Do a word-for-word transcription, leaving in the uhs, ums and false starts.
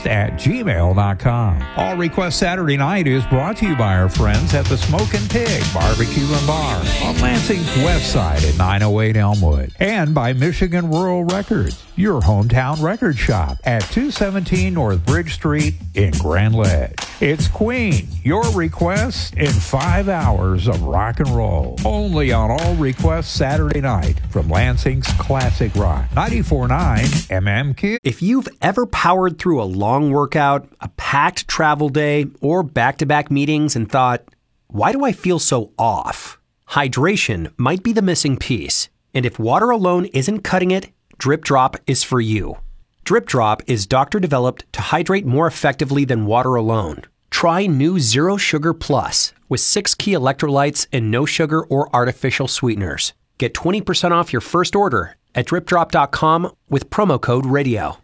at gmail dot com. All Request Saturday Night is brought to you by our friends at the Smokin' Pig Barbecue and Bar on Lansing's west side at nine oh eight Elmwood, and by Michigan Rural Records, your hometown record shop at two seventeen North Bridge Street in Grand Ledge. It's Queen, your request in five hours of rock and roll. Only on All Request Saturday Night from Lansing's Classic Rock, ninety-four point nine M M Q. If you've ever powered through a long workout, a packed travel day, or back-to-back meetings and thought, why do I feel so off? Hydration might be the missing piece. And if water alone isn't cutting it, Drip Drop is for you. Drip Drop is doctor-developed to hydrate more effectively than water alone. Try new Zero Sugar Plus with six key electrolytes and no sugar or artificial sweeteners. Get twenty percent off your first order at drip drop dot com with promo code radio.